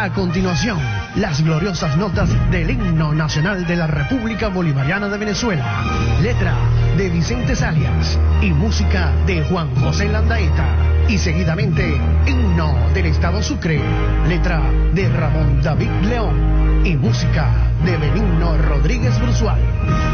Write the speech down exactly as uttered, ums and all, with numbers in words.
A continuación, las gloriosas notas del himno nacional de la República Bolivariana de Venezuela. Letra de Vicente Salias y música de Juan José Landaeta. Y seguidamente, himno del Estado Sucre. Letra de Ramón David León y música de Benigno Rodríguez Brusual.